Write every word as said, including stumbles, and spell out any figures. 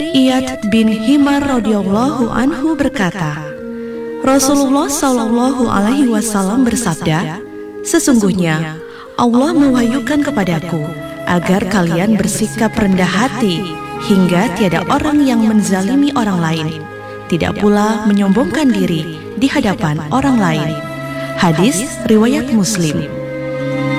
Iyad bin Himar radhiyallahu anhu berkata, Rasulullah shallallahu alaihi wasallam bersabda, sesungguhnya Allah mewahyukan kepadaku agar kalian bersikap rendah hati hingga tiada orang yang menzalimi orang lain, tidak pula menyombongkan diri di hadapan orang lain. Hadis riwayat Muslim.